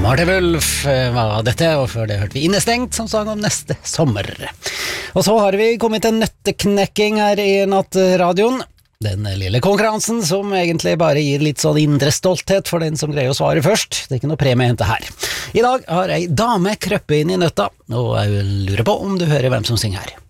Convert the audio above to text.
Martin Wulf var dette, og før det hørte vi Innestengt som sang om neste sommer. Og så har vi kommet til nøtteknekking her i nattradioen. Den lille konkurransen som egentlig bare gir litt sånn indre stolthet for den som greier å svare først. Det er ikke noe premie å hente her. I dag har ei dame krøppet inn i nøtta, og jeg lurer på om du hører hvem som synger her.